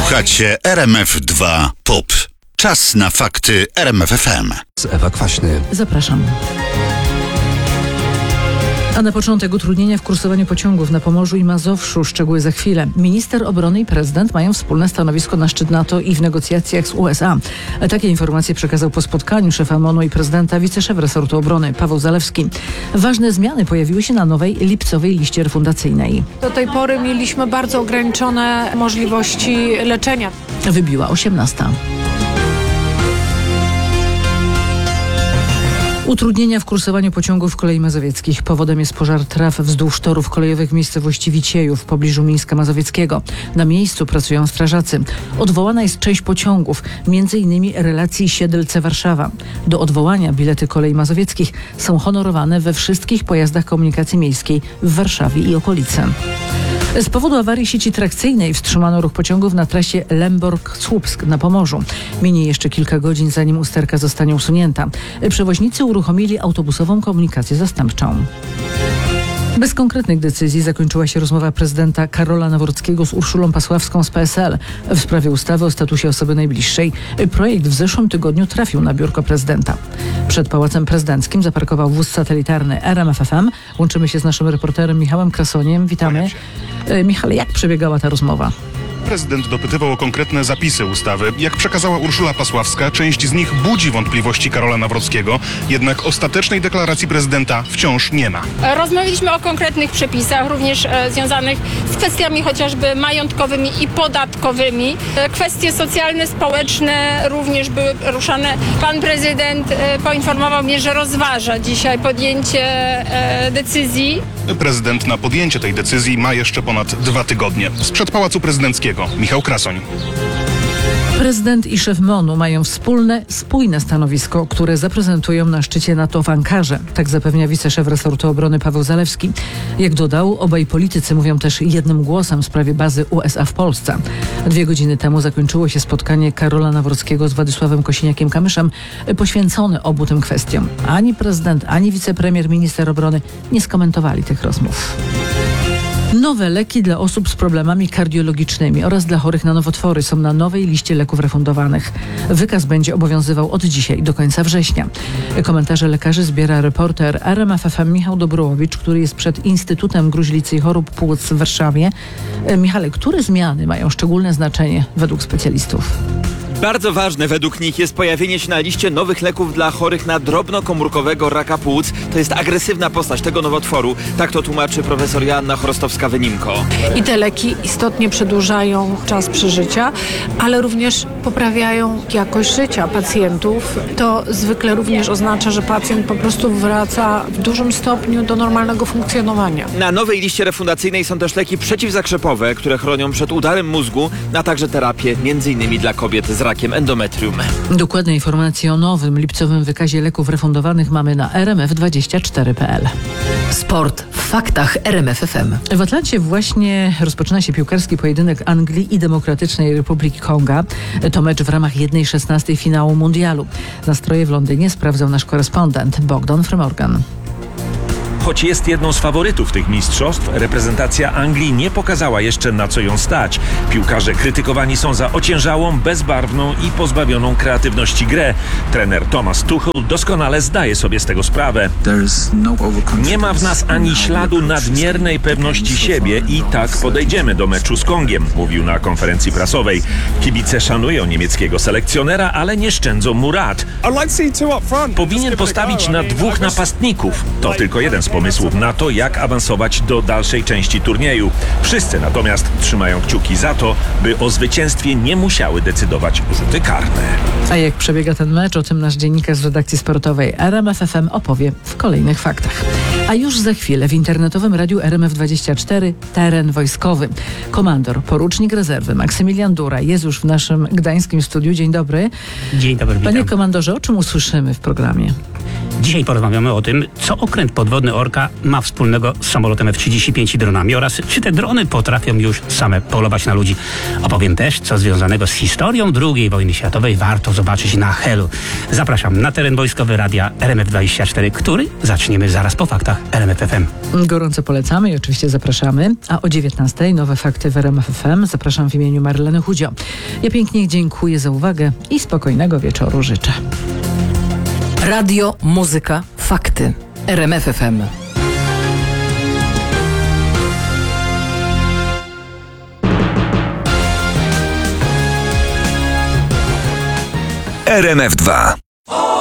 Słuchacie RMF2 POP. Czas na fakty RMF FM. Ewa Kwaśny. Zapraszam. A na początek utrudnienia w kursowaniu pociągów na Pomorzu i Mazowszu. Szczegóły za chwilę. Minister obrony i prezydent mają wspólne stanowisko na szczyt NATO i w negocjacjach z USA. Takie informacje przekazał po spotkaniu szefa MON-u i prezydenta wiceszef resortu obrony Paweł Zalewski. Ważne zmiany pojawiły się na nowej lipcowej liście refundacyjnej. Do tej pory mieliśmy bardzo ograniczone możliwości leczenia. Wybiła 18. Utrudnienia w kursowaniu pociągów kolei mazowieckich. Powodem jest pożar traw wzdłuż torów kolejowych w miejscowości Wiciejów w pobliżu Mińska Mazowieckiego. Na miejscu pracują strażacy. Odwołana jest część pociągów, m.in. relacji Siedlce-Warszawa. Do odwołania bilety kolei mazowieckich są honorowane we wszystkich pojazdach komunikacji miejskiej w Warszawie i okolicy. Z powodu awarii sieci trakcyjnej wstrzymano ruch pociągów na trasie Lemborg-Słupsk na Pomorzu. Minie jeszcze kilka godzin, zanim usterka zostanie usunięta. Przewoźnicy uruchomili autobusową komunikację zastępczą. Bez konkretnych decyzji zakończyła się rozmowa prezydenta Karola Nawrockiego z Urszulą Pasławską z PSL w sprawie ustawy o statusie osoby najbliższej. Projekt w zeszłym tygodniu trafił na biurko prezydenta. Przed Pałacem Prezydenckim zaparkował wóz satelitarny RMF FM. Łączymy się z naszym reporterem Michałem Krasoniem. Witamy. Michale, jak przebiegała ta rozmowa? Prezydent dopytywał o konkretne zapisy ustawy. Jak przekazała Urszula Pasławska, część z nich budzi wątpliwości Karola Nawrockiego, jednak ostatecznej deklaracji prezydenta wciąż nie ma. Rozmawialiśmy o konkretnych przepisach, również związanych z kwestiami chociażby majątkowymi i podatkowymi. Kwestie socjalne, społeczne również były ruszane. Pan prezydent poinformował mnie, że rozważa dzisiaj podjęcie decyzji. Prezydent na podjęcie tej decyzji ma jeszcze ponad 2 tygodnie. Sprzed Pałacu Prezydenckiego Michał Krasoń. Prezydent i szef MON-u mają wspólne, spójne stanowisko, które zaprezentują na szczycie NATO w Ankarze. Tak zapewnia wiceszef resortu obrony Paweł Zalewski. Jak dodał, obaj politycy mówią też jednym głosem w sprawie bazy USA w Polsce. 2 godziny temu zakończyło się spotkanie Karola Nawrockiego z Władysławem Kosiniakiem-Kamyszem poświęcone obu tym kwestiom. Ani prezydent, ani wicepremier, minister obrony nie skomentowali tych rozmów. Nowe leki dla osób z problemami kardiologicznymi oraz dla chorych na nowotwory są na nowej liście leków refundowanych. Wykaz będzie obowiązywał od dzisiaj do końca września. Komentarze lekarzy zbiera reporter RMF FM Michał Dobrołowicz, który jest przed Instytutem Gruźlicy i Chorób Płuc w Warszawie. Michale, które zmiany mają szczególne znaczenie według specjalistów? Bardzo ważne według nich jest pojawienie się na liście nowych leków dla chorych na drobnokomórkowego raka płuc. To jest agresywna postać tego nowotworu. Tak to tłumaczy profesor Joanna Chorostowska-Wynimko. I te leki istotnie przedłużają czas przeżycia, ale również poprawiają jakość życia pacjentów. To zwykle również oznacza, że pacjent po prostu wraca w dużym stopniu do normalnego funkcjonowania. Na nowej liście refundacyjnej są też leki przeciwzakrzepowe, które chronią przed udarem mózgu, a także terapie m.in. dla kobiet z rakiem endometrium. Dokładne informacje o nowym lipcowym wykazie leków refundowanych mamy na rmf24.pl. Sport w faktach RMF FM. W Atlancie właśnie rozpoczyna się piłkarski pojedynek Anglii i Demokratycznej Republiki Konga. To mecz w ramach 1/16 finału mundialu. Nastroje w Londynie sprawdzał nasz korespondent Bogdan Frymorgan. Choć jest jedną z faworytów tych mistrzostw, reprezentacja Anglii nie pokazała jeszcze, na co ją stać. Piłkarze krytykowani są za ociężałą, bezbarwną i pozbawioną kreatywności grę. Trener Thomas Tuchel doskonale zdaje sobie z tego sprawę. Nie ma w nas ani śladu nadmiernej pewności siebie i tak podejdziemy do meczu z Kongiem, mówił na konferencji prasowej. Kibice szanują niemieckiego selekcjonera, ale nie szczędzą mu rad. Powinien postawić na 2 napastników. To tylko jeden z pomysłów na to, jak awansować do dalszej części turnieju. Wszyscy natomiast trzymają kciuki za to, by o zwycięstwie nie musiały decydować rzuty karne. A jak przebiega ten mecz, o tym nasz dziennikarz z redakcji sportowej RMF FM opowie w kolejnych faktach. A już za chwilę w internetowym radiu RMF24 teren wojskowy. Komandor, porucznik rezerwy Maksymilian Dura jest już w naszym gdańskim studiu. Dzień dobry. Dzień dobry, witam. Panie komandorze, o czym usłyszymy w programie? Dzisiaj porozmawiamy o tym, co okręt podwodny Orka ma wspólnego z samolotem F-35 i dronami oraz czy te drony potrafią już same polować na ludzi. Opowiem też, co związanego z historią II wojny światowej warto zobaczyć na Helu. Zapraszam na teren wojskowy radia RMF24, który zaczniemy zaraz po faktach RMF FM. Gorąco polecamy i oczywiście zapraszamy. A o 19:00 nowe fakty w RMF FM. Zapraszam w imieniu Marleny Chudzio. Ja pięknie dziękuję za uwagę i spokojnego wieczoru życzę. Radio, muzyka, fakty. RMF FM. RMF 2.